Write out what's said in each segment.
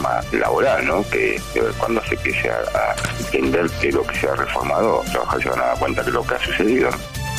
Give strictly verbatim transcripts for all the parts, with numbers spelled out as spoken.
reforma laboral, ¿no? Que, que cuando se empiece a, a entender que lo que se ha reformado, los trabajadores se van a dar cuenta que lo que ha sucedido.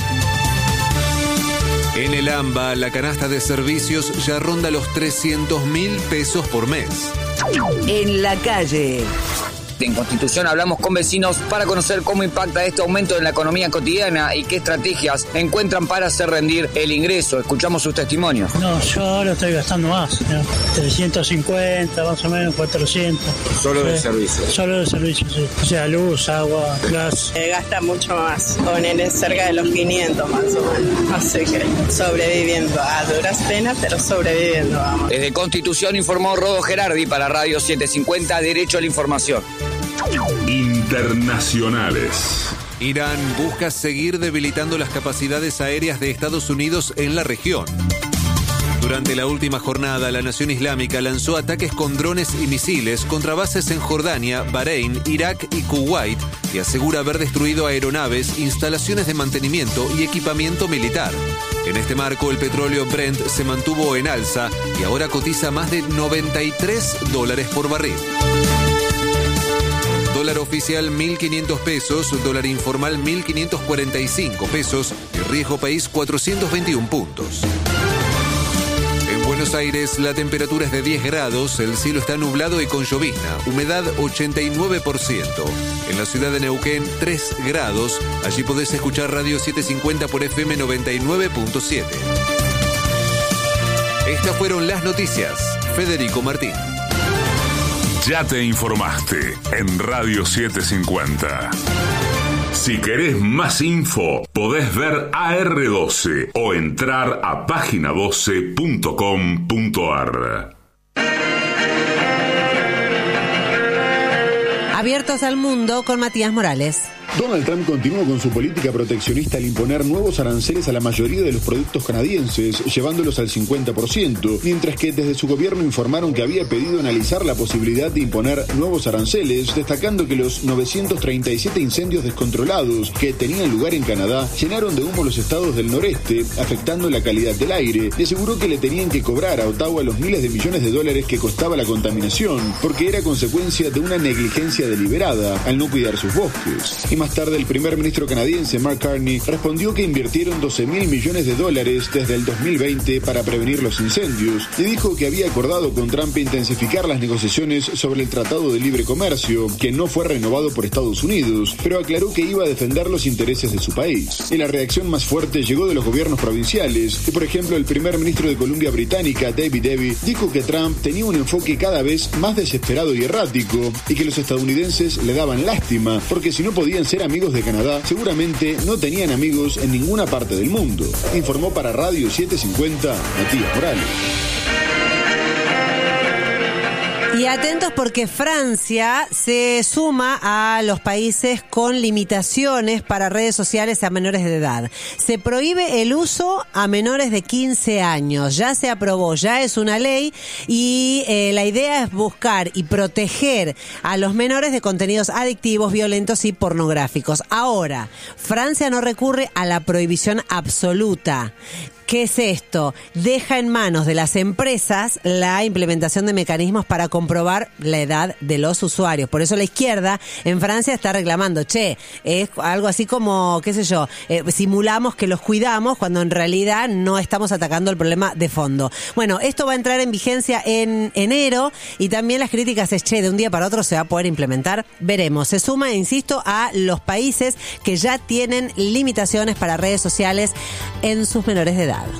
En el AMBA, la canasta de servicios ya ronda los trescientos mil pesos por mes. En la calle. En Constitución hablamos con vecinos para conocer cómo impacta este aumento en la economía cotidiana y qué estrategias encuentran para hacer rendir el ingreso. Escuchamos sus testimonios. No, yo ahora estoy gastando más, ¿no? trescientos cincuenta, más o menos, cuatrocientos. Solo sí. de servicios. Solo de servicios, sí. O sea, luz, agua, gas. Eh, gasta mucho más, ponele cerca de los quinientos más o menos. Así que sobreviviendo, a duras penas, pero sobreviviendo, vamos. Desde Constitución informó Rodo Gerardi para Radio setecientos cincuenta, Derecho a la Información. Internacionales. Irán busca seguir debilitando las capacidades aéreas de Estados Unidos en la región. Durante la última jornada, la Nación Islámica lanzó ataques con drones y misiles contra bases en Jordania, Bahrein, Irak y Kuwait y asegura haber destruido aeronaves, instalaciones de mantenimiento y equipamiento militar. En este marco, el petróleo Brent se mantuvo en alza y ahora cotiza más de noventa y tres dólares por barril. Dólar oficial mil quinientos pesos, dólar informal mil quinientos cuarenta y cinco pesos y riesgo país cuatrocientos veintiún puntos. En Buenos Aires la temperatura es de diez grados, el cielo está nublado y con llovizna, humedad ochenta y nueve por ciento. En la ciudad de Neuquén tres grados, allí podés escuchar Radio setecientos cincuenta por F M noventa y nueve punto siete. Estas fueron las noticias. Federico Martín. Ya te informaste en Radio setecientos cincuenta. Si querés más info, podés ver A R doce o entrar a página doce punto com punto a r. Abiertos al mundo con Matías Morales. Donald Trump continuó con su política proteccionista al imponer nuevos aranceles a la mayoría de los productos canadienses, llevándolos al cincuenta por ciento, mientras que desde su gobierno informaron que había pedido analizar la posibilidad de imponer nuevos aranceles, destacando que los novecientos treinta y siete incendios descontrolados que tenían lugar en Canadá llenaron de humo los estados del noreste, afectando la calidad del aire, y aseguró que le tenían que cobrar a Ottawa los miles de millones de dólares que costaba la contaminación, porque era consecuencia de una negligencia deliberada al no cuidar sus bosques. Y más tarde, el primer ministro canadiense, Mark Carney, respondió que invirtieron doce mil millones de dólares desde el dos mil veinte para prevenir los incendios y dijo que había acordado con Trump intensificar las negociaciones sobre el Tratado de Libre Comercio, que no fue renovado por Estados Unidos, pero aclaró que iba a defender los intereses de su país. Y la reacción más fuerte llegó de los gobiernos provinciales, y por ejemplo el primer ministro de Columbia Británica, David Eby, dijo que Trump tenía un enfoque cada vez más desesperado y errático y que los estadounidenses le daban lástima, porque si no podían ser amigos de Canadá, seguramente no tenían amigos en ninguna parte del mundo. Informó para Radio setecientos cincuenta, Matías Morales. Y atentos porque Francia se suma a los países con limitaciones para redes sociales a menores de edad. Se prohíbe el uso a menores de quince años. Ya se aprobó, ya es una ley y eh, la idea es buscar y proteger a los menores de contenidos adictivos, violentos y pornográficos. Ahora, Francia no recurre a la prohibición absoluta. ¿Qué es esto? Deja en manos de las empresas la implementación de mecanismos para comprobar la edad de los usuarios. Por eso la izquierda en Francia está reclamando, che, es algo así como, qué sé yo, eh, simulamos que los cuidamos cuando en realidad no estamos atacando el problema de fondo. Bueno, esto va a entrar en vigencia en enero y también las críticas es, che, de un día para otro se va a poder implementar. Veremos. Se suma, insisto, a los países que ya tienen limitaciones para redes sociales en sus menores de edad.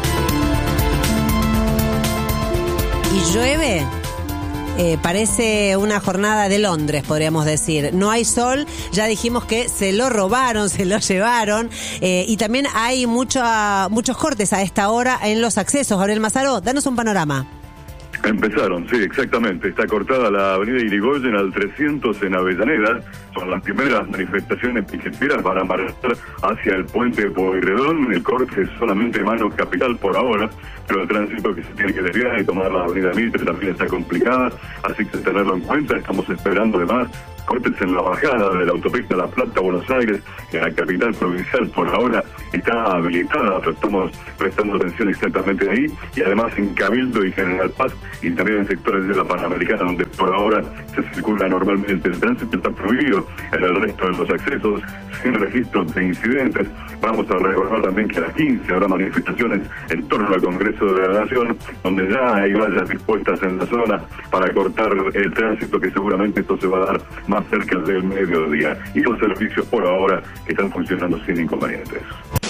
Y llueve, eh, parece una jornada de Londres, podríamos decir. No hay sol, ya dijimos que se lo robaron, se lo llevaron, eh, y también hay mucho, muchos cortes a esta hora en los accesos. Gabriel Mazaro, danos un panorama. Empezaron, sí, exactamente. Está cortada la avenida Irigoyen al trescientos en Avellaneda. Son las primeras manifestaciones piqueteras para marchar hacia el puente Pueyrredón. El corte es solamente mano capital por ahora, pero el tránsito que se tiene que desviar y tomar la avenida Mitre también está complicada, así que tenerlo en cuenta. Estamos esperando además cortes en la bajada de la autopista La Plata, Buenos Aires, en la capital provincial por ahora está habilitada, pero estamos prestando atención exactamente ahí, y además en Cabildo y General Paz, y también en sectores de la Panamericana, donde por ahora se circula normalmente. El tránsito está prohibido en el resto de los accesos, sin registros de incidentes. Vamos a recordar también que a las quince habrá manifestaciones en torno al Congreso de la Nación, donde ya hay vallas dispuestas en la zona para cortar el tránsito, que seguramente esto se va a dar más cerca del mediodía. Y los servicios por ahora están funcionando sin inconvenientes.